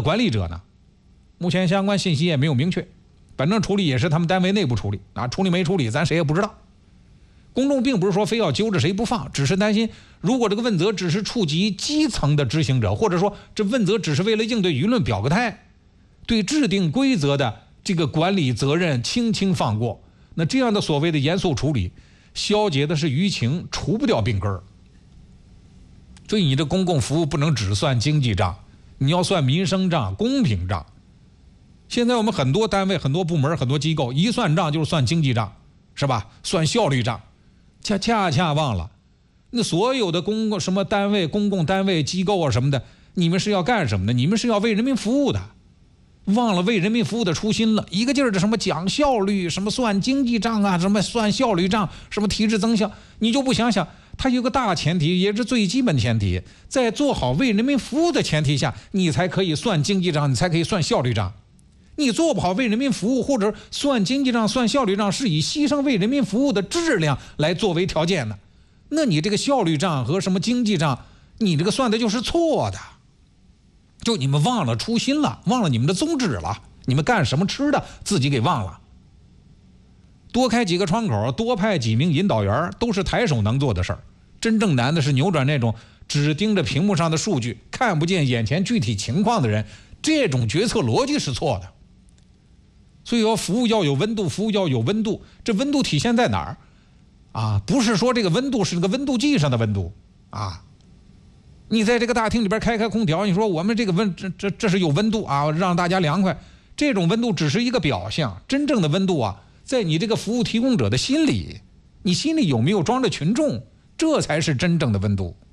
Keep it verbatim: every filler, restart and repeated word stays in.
管理者呢？目前相关信息也没有明确，反正处理也是他们单位内部处理啊，处理没处理咱谁也不知道。公众并不是说非要揪着谁不放，只是担心如果这个问责只是触及基层的执行者，或者说这问责只是为了应对舆论表个态，对制定规则的这个管理责任轻轻放过，那这样的所谓的严肃处理，消解的是舆情，除不掉病根儿。所以你的公共服务不能只算经济账，你要算民生账、公平账。现在我们很多单位、很多部门、很多机构一算账就是算经济账，是吧？算效率账，恰恰恰忘了，那所有的公共什么单位、公共单位、机构啊什么的，你们是要干什么的？你们是要为人民服务的，忘了为人民服务的初心了。一个劲儿的什么讲效率，什么算经济账啊，什么算效率账，什么提质增效，你就不想想，它有个大前提，也是最基本前提，在做好为人民服务的前提下，你才可以算经济账，你才可以算效率账。你做不好为人民服务，或者算经济账、算效率账，是以牺牲为人民服务的质量来作为条件的，那你这个效率账和什么经济账，你这个算的就是错的。就你们忘了初心了，忘了你们的宗旨了，你们干什么吃的自己给忘了。多开几个窗口，多派几名引导员，都是台手能做的事儿。真正难的是扭转那种只盯着屏幕上的数据，看不见眼前具体情况的人，这种决策逻辑是错的。所以说服务要有温度，服务要有温度，这温度体现在哪儿啊？不是说这个温度是那个温度计上的温度啊。你在这个大厅里边开开空调，你说我们这个温这这这是有温度啊，让大家凉快，这种温度只是一个表象，真正的温度啊，在你这个服务提供者的心里，你心里有没有装着群众，这才是真正的温度。